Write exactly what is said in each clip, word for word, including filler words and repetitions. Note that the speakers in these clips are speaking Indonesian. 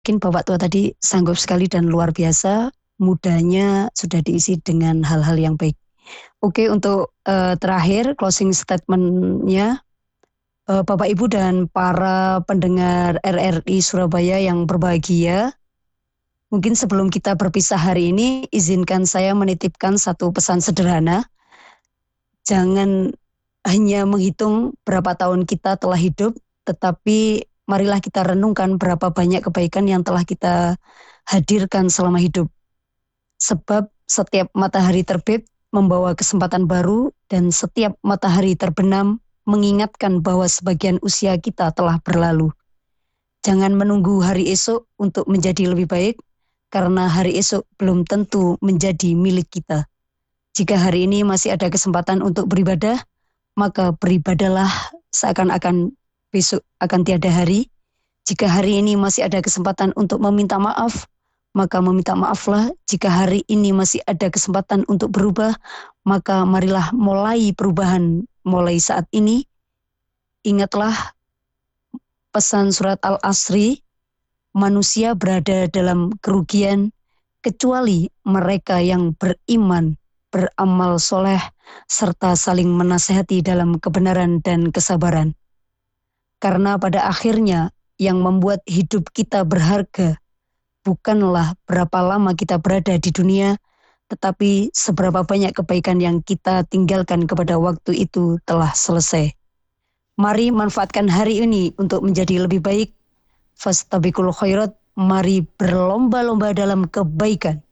Mungkin Bapak Tua tadi sanggup sekali dan luar biasa, mudahnya sudah diisi dengan hal-hal yang baik. Oke, untuk uh, terakhir closing statement-nya, uh, Bapak Ibu dan para pendengar R R I Surabaya yang berbahagia, mungkin sebelum kita berpisah hari ini, izinkan saya menitipkan satu pesan sederhana. Jangan hanya menghitung berapa tahun kita telah hidup, tetapi marilah kita renungkan berapa banyak kebaikan yang telah kita hadirkan selama hidup. Sebab setiap matahari terbit membawa kesempatan baru dan setiap matahari terbenam mengingatkan bahwa sebagian usia kita telah berlalu. Jangan menunggu hari esok untuk menjadi lebih baik, karena hari esok belum tentu menjadi milik kita. Jika hari ini masih ada kesempatan untuk beribadah, maka beribadahlah seakan-akan besok akan tiada hari. Jika hari ini masih ada kesempatan untuk meminta maaf, maka meminta maaflah. Jika hari ini masih ada kesempatan untuk berubah, maka marilah mulai perubahan mulai saat ini. Ingatlah pesan surat Al-Asri, manusia berada dalam kerugian kecuali mereka yang beriman, beramal soleh, serta saling menasehati dalam kebenaran dan kesabaran. Karena pada akhirnya yang membuat hidup kita berharga bukanlah berapa lama kita berada di dunia, tetapi seberapa banyak kebaikan yang kita tinggalkan kepada waktu itu telah selesai. Mari manfaatkan hari ini untuk menjadi lebih baik. Fastabiqul khairat, mari berlomba-lomba dalam kebaikan.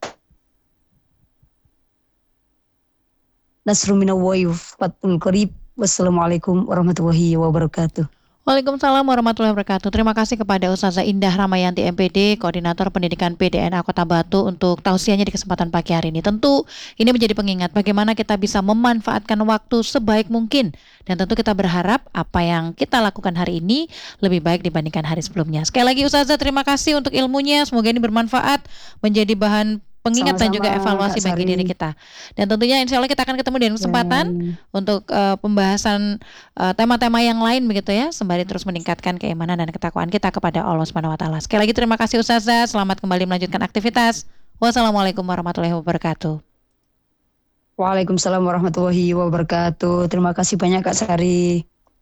Nasrul minallahi wa fathul qarib. Wassalamualaikum warahmatullahi wabarakatuh. Waalaikumsalam warahmatullahi wabarakatuh. Terima kasih kepada Ustazah Indah Ramayanti M P D, Koordinator Pendidikan P D N A Kota Batu untuk tausiahnya di kesempatan pagi hari ini. Tentu ini menjadi pengingat bagaimana kita bisa memanfaatkan waktu sebaik mungkin. Dan tentu kita berharap apa yang kita lakukan hari ini lebih baik dibandingkan hari sebelumnya. Sekali lagi Ustazah, terima kasih untuk ilmunya. Semoga ini bermanfaat, menjadi bahan pengingat dan juga evaluasi bagi diri kita. Dan tentunya insya Allah kita akan ketemu di kesempatan ya. untuk uh, pembahasan uh, tema-tema yang lain begitu ya, sembari terus meningkatkan keimanan dan ketakwaan kita kepada Allah Subhanahu wa taala. Sekali lagi terima kasih Ustazah, selamat kembali melanjutkan aktivitas. Wassalamualaikum warahmatullahi wabarakatuh. Waalaikumsalam warahmatullahi wabarakatuh. Terima kasih banyak Kak Sari.